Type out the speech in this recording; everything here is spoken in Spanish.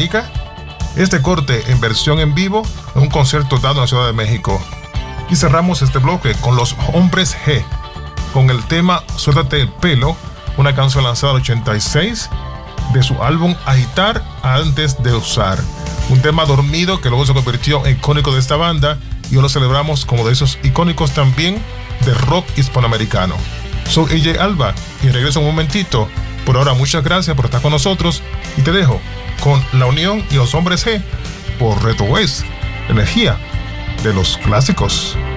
Angélica. Este corte en versión en vivo en un concierto dado en la Ciudad de México. Y cerramos este bloque con los Hombres G, con el tema Suéltate el pelo, una canción lanzada en el 86 de su álbum Agitar antes de usar. Un tema dormido que luego se convirtió en icónico de esta banda y hoy lo celebramos como de esos icónicos también de rock hispanoamericano. Soy AJ Alba y regreso un momentito. Por ahora, muchas gracias por estar con nosotros y te dejo con La Unión y los Hombres G por Reto West, energía de los clásicos.